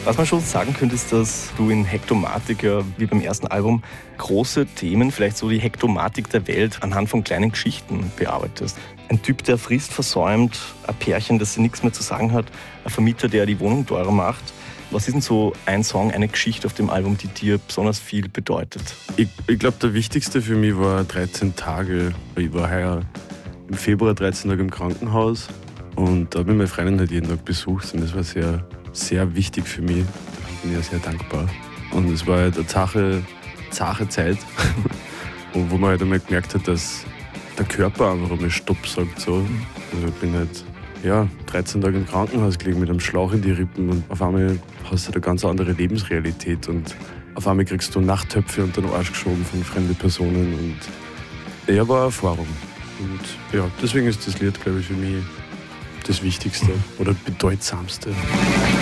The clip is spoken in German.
Was man schon sagen könnte, ist, dass du in Hektomatik, ja, wie beim ersten Album, große Themen, vielleicht so die Hektomatik der Welt, anhand von kleinen Geschichten bearbeitest. Ein Typ, der frisst, versäumt, ein Pärchen, das nichts mehr zu sagen hat, ein Vermieter, der die Wohnung teurer macht. Was ist denn so ein Song, eine Geschichte auf dem Album, die dir besonders viel bedeutet? Ich glaube, der wichtigste für mich war 13 Tage. Ich war heuer im Februar 13 Tage im Krankenhaus und da habe ich meine Freundin halt jeden Tag besucht und das war sehr, sehr wichtig für mich. Da bin ich ja sehr dankbar. Und es war halt eine zache Zeit, wo man halt einmal gemerkt hat, dass der Körper einfach einmal Stopp sagt. So. Also ich bin halt 13 Tage im Krankenhaus gelegen mit einem Schlauch in die Rippen und auf einmal hast du eine ganz andere Lebensrealität und auf einmal kriegst du Nachttöpfe unter den Arsch geschoben von fremden Personen und war eine Erfahrung. Und deswegen ist das Lied, glaube ich, für mich das Wichtigste oder bedeutsamste.